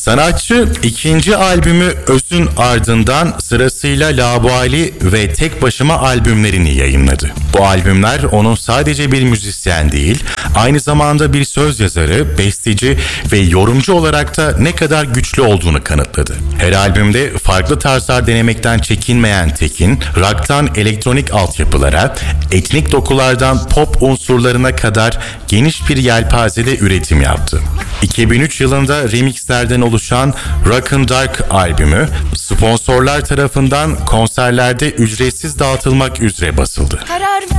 Sanatçı ikinci albümü Öz'ün ardından sırasıyla Laubali ve Tek Başıma albümlerini yayınladı. Bu albümler onun sadece bir müzisyen değil, aynı zamanda bir söz yazarı, besteci ve yorumcu olarak da ne kadar güçlü olduğunu kanıtladı. Her albümde farklı tarzlar denemekten çekinmeyen Tekin, rock'tan elektronik altyapılara, etnik dokulardan pop unsurlarına kadar geniş bir yelpazede üretim yaptı. 2003 yılında remixlerden oluşan Rock'n Dark albümü sponsorlar tarafından konserlerde ücretsiz dağıtılmak üzere basıldı.